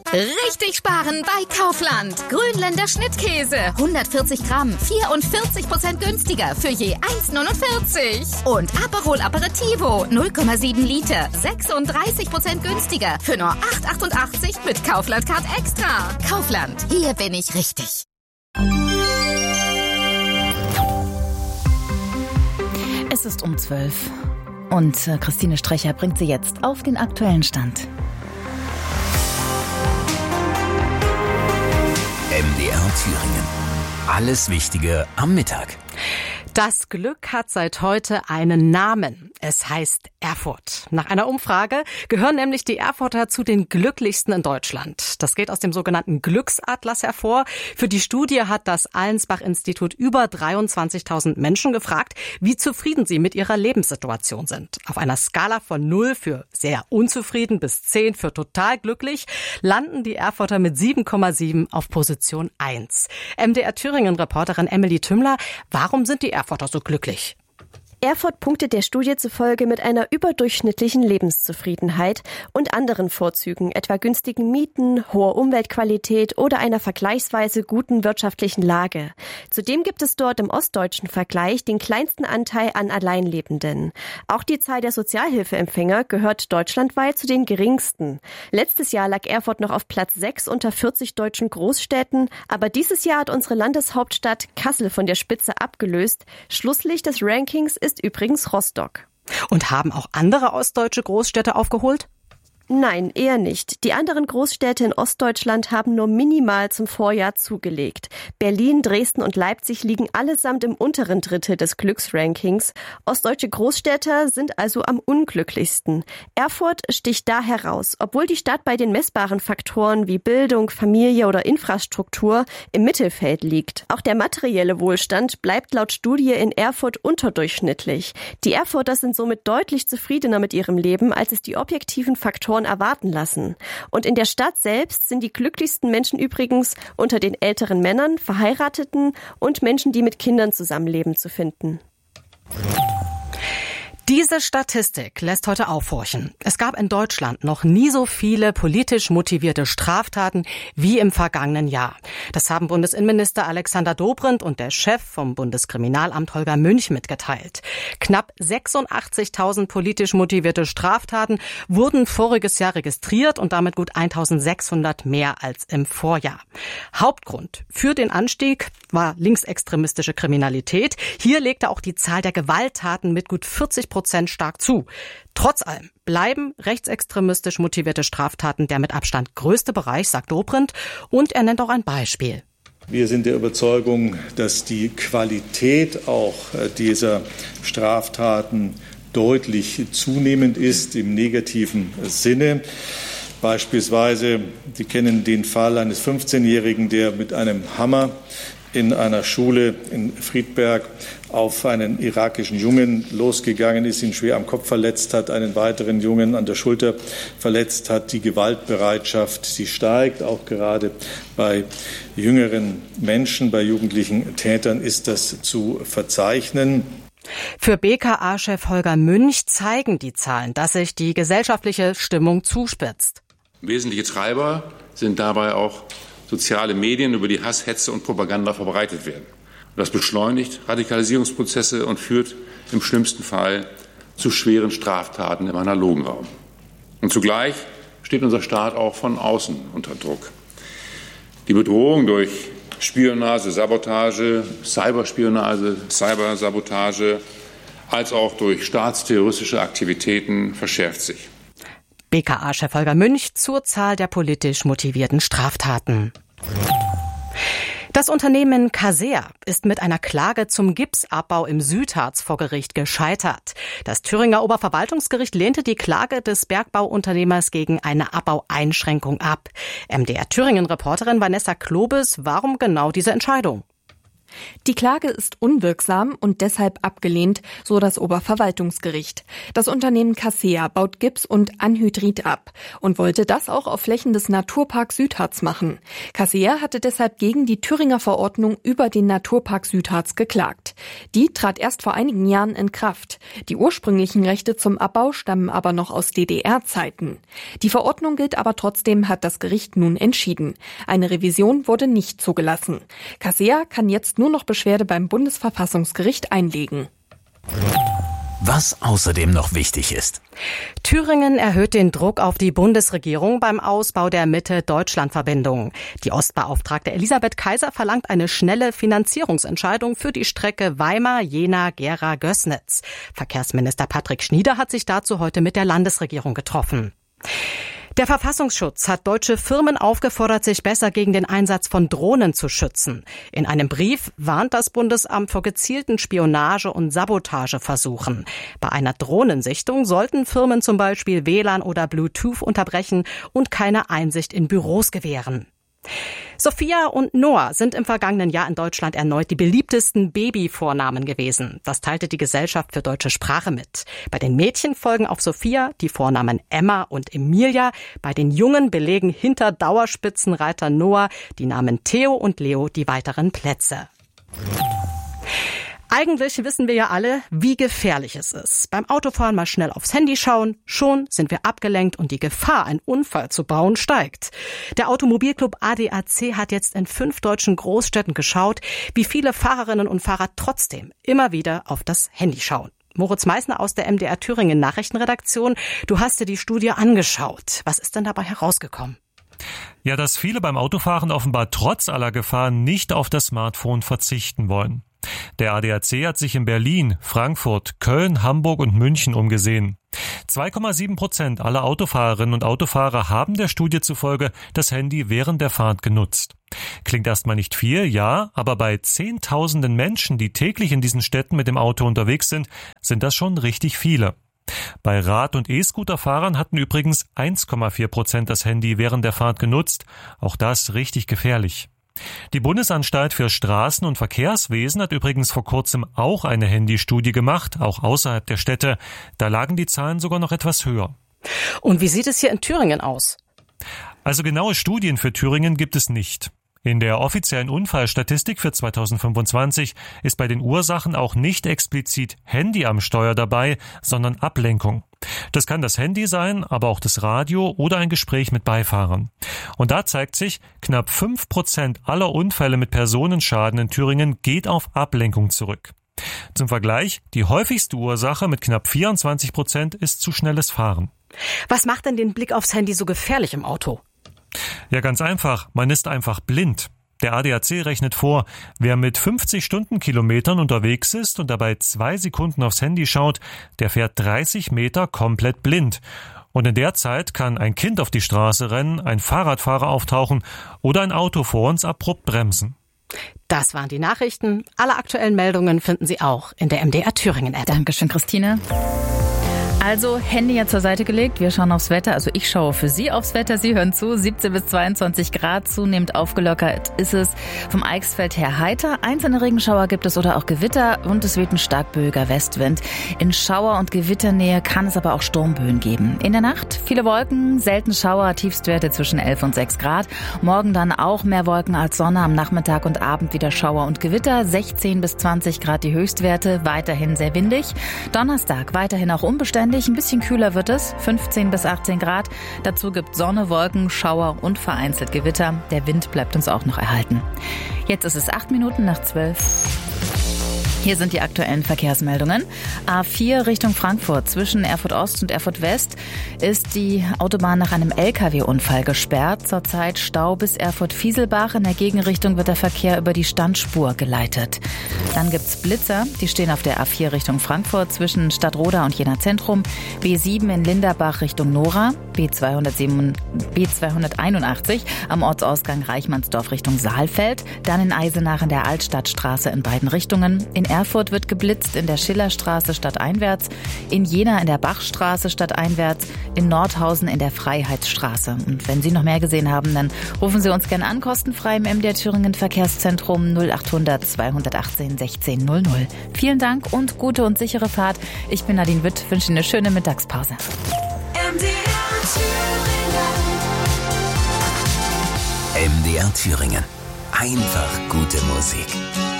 Richtig sparen bei Kaufland. Grünländer Schnittkäse. 140 Gramm, 44% günstiger für je 1,49. Und Aperol Aperitivo, 0,7 Liter, 36% günstiger für nur 8,88 mit Kaufland Card Extra. Kaufland, hier bin ich richtig. Es ist um 12 und Christine Strecher bringt Sie jetzt auf den aktuellen Stand. MDR Thüringen. Alles Wichtige am Mittag. Das Glück hat seit heute einen Namen. Es heißt Erfurt. Nach einer Umfrage gehören nämlich die Erfurter zu den glücklichsten in Deutschland. Das geht aus dem sogenannten Glücksatlas hervor. Für die Studie hat das Allensbach-Institut über 23.000 Menschen gefragt, wie zufrieden sie mit ihrer Lebenssituation sind. Auf einer Skala von 0 für sehr unzufrieden bis 10 für total glücklich landen die Erfurter mit 7,7 auf Position 1. MDR Thüringen-Reporterin Emily Tümmler, warum sind die Erfurter so glücklich? Erfurt punktet der Studie zufolge mit einer überdurchschnittlichen Lebenszufriedenheit und anderen Vorzügen, etwa günstigen Mieten, hoher Umweltqualität oder einer vergleichsweise guten wirtschaftlichen Lage. Zudem gibt es dort im ostdeutschen Vergleich den kleinsten Anteil an Alleinlebenden. Auch die Zahl der Sozialhilfeempfänger gehört deutschlandweit zu den geringsten. Letztes Jahr lag Erfurt noch auf Platz 6 unter 40 deutschen Großstädten, aber dieses Jahr hat unsere Landeshauptstadt Kassel von der Spitze abgelöst. Schlusslicht des Rankings ist übrigens Rostock. Und haben auch andere ostdeutsche Großstädte aufgeholt? Nein, eher nicht. Die anderen Großstädte in Ostdeutschland haben nur minimal zum Vorjahr zugelegt. Berlin, Dresden und Leipzig liegen allesamt im unteren Drittel des Glücksrankings. Ostdeutsche Großstädte sind also am unglücklichsten. Erfurt sticht da heraus, obwohl die Stadt bei den messbaren Faktoren wie Bildung, Familie oder Infrastruktur im Mittelfeld liegt. Auch der materielle Wohlstand bleibt laut Studie in Erfurt unterdurchschnittlich. Die Erfurter sind somit deutlich zufriedener mit ihrem Leben, als es die objektiven Faktoren erwarten lassen. Und in der Stadt selbst sind die glücklichsten Menschen übrigens unter den älteren Männern, Verheirateten und Menschen, die mit Kindern zusammenleben, zu finden. Diese Statistik lässt heute aufhorchen. Es gab in Deutschland noch nie so viele politisch motivierte Straftaten wie im vergangenen Jahr. Das haben Bundesinnenminister Alexander Dobrindt und der Chef vom Bundeskriminalamt Holger Münch mitgeteilt. Knapp 86.000 politisch motivierte Straftaten wurden voriges Jahr registriert und damit gut 1.600 mehr als im Vorjahr. Hauptgrund für den Anstieg war linksextremistische Kriminalität. Hier legte auch die Zahl der Gewalttaten mit gut 40% stark zu. Trotz allem bleiben rechtsextremistisch motivierte Straftaten der mit Abstand größte Bereich, sagt Dobrindt, und er nennt auch ein Beispiel. Wir sind der Überzeugung, dass die Qualität auch dieser Straftaten deutlich zunehmend ist im negativen Sinne. Beispielsweise, Sie kennen den Fall eines 15-Jährigen, der mit einem Hammer in einer Schule in Friedberg auf einen irakischen Jungen losgegangen ist, ihn schwer am Kopf verletzt hat, einen weiteren Jungen an der Schulter verletzt hat. Die Gewaltbereitschaft, sie steigt, auch gerade bei jüngeren Menschen, bei jugendlichen Tätern ist das zu verzeichnen. Für BKA-Chef Holger Münch zeigen die Zahlen, dass sich die gesellschaftliche Stimmung zuspitzt. Wesentliche Treiber sind dabei auch soziale Medien, über die Hass, Hetze und Propaganda verbreitet werden. Das beschleunigt Radikalisierungsprozesse und führt im schlimmsten Fall zu schweren Straftaten im analogen Raum. Und zugleich steht unser Staat auch von außen unter Druck. Die Bedrohung durch Spionage, Sabotage, Cyberspionage, Cybersabotage, als auch durch staatsterroristische Aktivitäten verschärft sich. BKA-Chef Holger Münch zur Zahl der politisch motivierten Straftaten. Das Unternehmen Casea ist mit einer Klage zum Gipsabbau im Südharz vor Gericht gescheitert. Das Thüringer Oberverwaltungsgericht lehnte die Klage des Bergbauunternehmers gegen eine Abbaueinschränkung ab. MDR Thüringen-Reporterin Vanessa Klobes, warum genau diese Entscheidung? Die Klage ist unwirksam und deshalb abgelehnt, so das Oberverwaltungsgericht. Das Unternehmen Casea baut Gips und Anhydrit ab und wollte das auch auf Flächen des Naturparks Südharz machen. Casea hatte deshalb gegen die Thüringer Verordnung über den Naturpark Südharz geklagt. Die trat erst vor einigen Jahren in Kraft. Die ursprünglichen Rechte zum Abbau stammen aber noch aus DDR-Zeiten. Die Verordnung gilt aber trotzdem, hat das Gericht nun entschieden. Eine Revision wurde nicht zugelassen. Casea kann jetzt nur noch Beschwerde beim Bundesverfassungsgericht einlegen. Was außerdem noch wichtig ist. Thüringen erhöht den Druck auf die Bundesregierung beim Ausbau der Mitte-Deutschland-Verbindung. Die Ostbeauftragte Elisabeth Kaiser verlangt eine schnelle Finanzierungsentscheidung für die Strecke Weimar-Jena-Gera-Gößnitz. Verkehrsminister Patrick Schnieder hat sich dazu heute mit der Landesregierung getroffen. Der Verfassungsschutz hat deutsche Firmen aufgefordert, sich besser gegen den Einsatz von Drohnen zu schützen. In einem Brief warnt das Bundesamt vor gezielten Spionage- und Sabotageversuchen. Bei einer Drohnensichtung sollten Firmen zum Beispiel WLAN oder Bluetooth unterbrechen und keine Einsicht in Büros gewähren. Sophia und Noah sind im vergangenen Jahr in Deutschland erneut die beliebtesten Babyvornamen gewesen. Das teilte die Gesellschaft für deutsche Sprache mit. Bei den Mädchen folgen auf Sophia die Vornamen Emma und Emilia. Bei den Jungen belegen hinter Dauerspitzenreiter Noah die Namen Theo und Leo die weiteren Plätze. Eigentlich wissen wir ja alle, wie gefährlich es ist. Beim Autofahren mal schnell aufs Handy schauen, schon sind wir abgelenkt und die Gefahr, einen Unfall zu bauen, steigt. Der Automobilclub ADAC hat jetzt in 5 deutschen Großstädten geschaut, wie viele Fahrerinnen und Fahrer trotzdem immer wieder auf das Handy schauen. Moritz Meissner aus der MDR Thüringen Nachrichtenredaktion, du hast dir die Studie angeschaut. Was ist denn dabei herausgekommen? Ja, dass viele beim Autofahren offenbar trotz aller Gefahren nicht auf das Smartphone verzichten wollen. Der ADAC hat sich in Berlin, Frankfurt, Köln, Hamburg und München umgesehen. 2,7% aller Autofahrerinnen und Autofahrer haben der Studie zufolge das Handy während der Fahrt genutzt. Klingt erstmal nicht viel, ja, aber bei Zehntausenden Menschen, die täglich in diesen Städten mit dem Auto unterwegs sind, sind das schon richtig viele. Bei Rad- und E-Scooter-Fahrern hatten übrigens 1,4% das Handy während der Fahrt genutzt. Auch das richtig gefährlich. Die Bundesanstalt für Straßen- und Verkehrswesen hat übrigens vor kurzem auch eine Handystudie gemacht, auch außerhalb der Städte. Da lagen die Zahlen sogar noch etwas höher. Und wie sieht es hier in Thüringen aus? Also genaue Studien für Thüringen gibt es nicht. In der offiziellen Unfallstatistik für 2025 ist bei den Ursachen auch nicht explizit Handy am Steuer dabei, sondern Ablenkung. Das kann das Handy sein, aber auch das Radio oder ein Gespräch mit Beifahrern. Und da zeigt sich, knapp 5% aller Unfälle mit Personenschaden in Thüringen geht auf Ablenkung zurück. Zum Vergleich, die häufigste Ursache mit knapp 24% ist zu schnelles Fahren. Was macht denn den Blick aufs Handy so gefährlich im Auto? Ja, ganz einfach. Man ist einfach blind. Der ADAC rechnet vor, wer mit 50 Stundenkilometern unterwegs ist und dabei 2 Sekunden aufs Handy schaut, der fährt 30 Meter komplett blind. Und in der Zeit kann ein Kind auf die Straße rennen, ein Fahrradfahrer auftauchen oder ein Auto vor uns abrupt bremsen. Das waren die Nachrichten. Alle aktuellen Meldungen finden Sie auch in der MDR Thüringen App. Dankeschön, Christine. Also Handy ja zur Seite gelegt, wir schauen aufs Wetter, also ich schaue für Sie aufs Wetter, Sie hören zu, 17 bis 22 Grad, zunehmend aufgelockert ist es, vom Eichsfeld her heiter, einzelne Regenschauer gibt es oder auch Gewitter und es weht ein stark böiger Westwind. In Schauer- und Gewitternähe kann es aber auch Sturmböen geben. In der Nacht viele Wolken, selten Schauer, Tiefstwerte zwischen 11 und 6 Grad, morgen dann auch mehr Wolken als Sonne, am Nachmittag und Abend wieder Schauer und Gewitter, 16 bis 20 Grad die Höchstwerte, weiterhin sehr windig, Donnerstag weiterhin auch unbeständig, ein bisschen kühler wird es, 15 bis 18 Grad. Dazu gibt Sonne, Wolken, Schauer und vereinzelt Gewitter. Der Wind bleibt uns auch noch erhalten. Jetzt ist es 8 Minuten nach 12. Hier sind die aktuellen Verkehrsmeldungen. A4 Richtung Frankfurt zwischen Erfurt Ost und Erfurt West ist die Autobahn nach einem LKW-Unfall gesperrt. Zurzeit Stau bis Erfurt-Fieselbach. In der Gegenrichtung wird der Verkehr über die Standspur geleitet. Dann gibt's Blitzer. Die stehen auf der A4 Richtung Frankfurt zwischen Stadtroda und Jena Zentrum. B7 in Linderbach Richtung Nora. B281 am Ortsausgang Reichmannsdorf Richtung Saalfeld. Dann in Eisenach in der Altstadtstraße in beiden Richtungen. In Erfurt wird geblitzt, in der Schillerstraße stadteinwärts, in Jena in der Bachstraße stadteinwärts, in Nordhausen in der Freiheitsstraße. Und wenn Sie noch mehr gesehen haben, dann rufen Sie uns gerne an, kostenfrei im MDR Thüringen Verkehrszentrum 0800 218 1600. Vielen Dank und gute und sichere Fahrt. Ich bin Nadine Witt, wünsche Ihnen eine schöne Mittagspause. MDR Thüringen. Einfach gute Musik.